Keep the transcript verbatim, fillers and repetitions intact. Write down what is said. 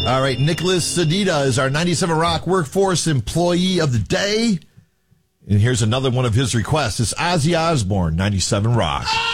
All right, Nicholas Sedita is our ninety-seven Rock Workforce Employee of the Day. And here's another one of his requests. It's Ozzy Osbourne, ninety-seven Rock.